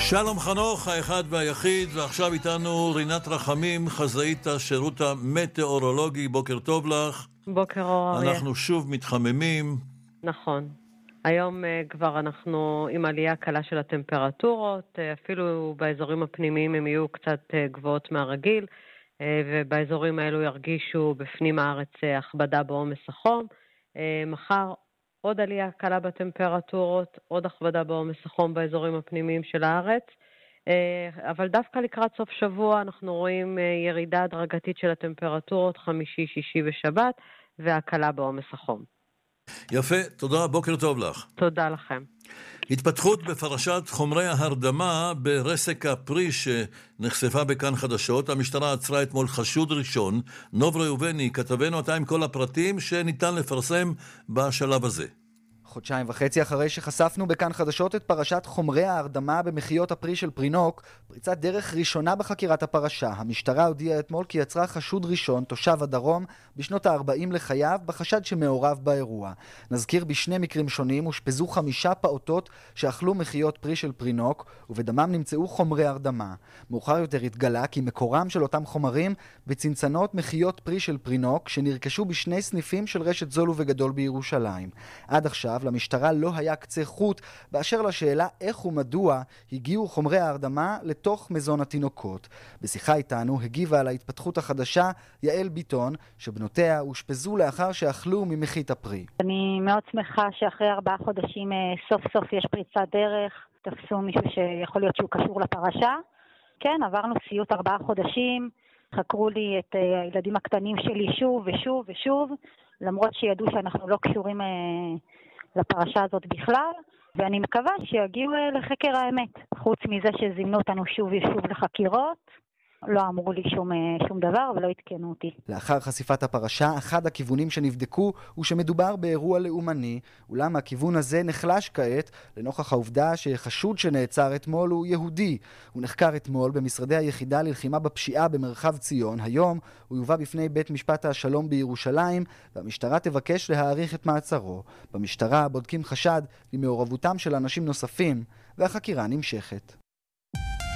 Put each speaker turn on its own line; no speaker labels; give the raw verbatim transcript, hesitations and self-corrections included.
שלום חנוך, האחד והיחיד, ועכשיו איתנו רינת רחמים, חזאית השירות המטאורולוגי. בוקר טוב לך.
בוקר אור.
אנחנו שוב מתחממים.
נכון. היום uh, כבר אנחנו עם עלייה קלה של הטמפרטורות, uh, אפילו באזורים הפנימיים הם יהיו קצת uh, גבוהות מהרגיל, uh, ובאזורים האלו ירגישו בפנים הארץ uh, הכבדה בעומס החום. Uh, מחר עוד עלייה קלה בטמפרטורות, עוד הכבדה בעומס החום באזורים הפנימיים של הארץ, אבל דווקא לקראת סוף שבוע אנחנו רואים ירידה הדרגתית של הטמפרטורות חמישי, שישי ושבת, והקלה בעומס החום.
יפה, תודה, בוקר טוב לך.
תודה לכם.
התפתחות בפרשת חומרי ההרדמה ברסק הפרי שנחשפה בכאן חדשות. המשטרה עצרה אתמול חשוד ראשון, נוב ראובני, כתבנו אתה עם כל הפרטים שניתן לפרסם בשלב הזה.
חודשיים וחצי אחרי שחשפנו בכאן חדשות את פרשת חומרי ההרדמה במחיות הפרי של פרינוק, פריצת דרך ראשונה בחקירת הפרשה. המשטרה הודיעה אתמול כי יצרה חשוד ראשון, תושב הדרום, בשנות ה-ארבעים לחייו, בחשד שמעורב באירוע. נזכיר בשני מקרים שונים, הושפזו חמישה פעוטות שאכלו מחיות פרי של פרינוק, ובדמם נמצאו חומרי הרדמה. מאוחר יותר התגלה כי מקורם של אותם חומרים בצנצנות מחיות פרי של פרינוק, שנרכשו בשני סניפים של רשת זול ובגדול בירושלים. עד עכשיו למשטרה לא היה קצה חוט באשר לשאלה איך ומדוע הגיעו חומרי ההרדמה לתוך מזון התינוקות. בשיחה איתנו הגיבה על ההתפתחות החדשה יעל ביטון, שבנותיה הושפזו לאחר שאכלו ממחית הפרי.
אני מאוד שמחה שאחרי ארבעה חודשים סוף סוף יש פריצת דרך, תפסו מישהו שיכול להיות שהוא קשור לפרשה. כן, עברנו סיוט ארבעה חודשים, חקרו לי את הילדים הקטנים שלי שוב ושוב ושוב, למרות שידעו שאנחנו לא קשורים לפרשה הזאת בכלל, ואני מקווה שיגיעו לחקר האמת. חוץ מזה שזימנו אותנו שוב ושוב לחקירות, לא אמרו לי שום, שום דבר ולא התקנו אותי.
לאחר חשיפת הפרשה, אחד הכיוונים שנבדקו הוא שמדובר באירוע לאומני, אולם הכיוון הזה נחלש כעת לנוכח העובדה שחשוד שנעצר אתמול הוא יהודי. הוא נחקר אתמול במשרדי היחידה ללחימה בפשיעה במרחב ציון. היום הוא יובא בפני בית משפט השלום בירושלים, והמשטרה תבקש להאריך את מעצרו. במשטרה בודקים חשד למעורבותם של אנשים נוספים, והחקירה נמשכת.